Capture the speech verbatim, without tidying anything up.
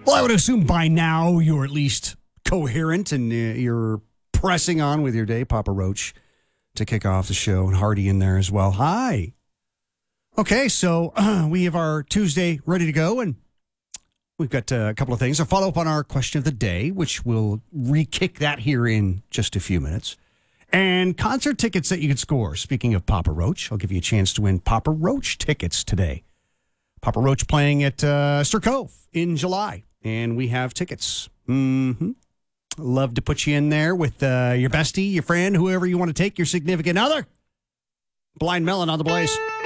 Well, I would assume by now you're at least coherent and uh, you're pressing on with your day. Papa Roach to kick off the show, and Hardy in there as well. Hi. Okay, so uh, we have our Tuesday ready to go, and we've got uh, a couple of things. A follow-up on our question of the day, which we'll re-kick that here in just a few minutes. And concert tickets that you could score. Speaking of Papa Roach, I'll give you a chance to win Papa Roach tickets today. Papa Roach playing at uh, Sir Cove in July, and we have tickets. Mm-hmm. Love to put you in there with uh, your bestie, your friend, whoever you want to take, your significant other. Blind Melon on the Blaze.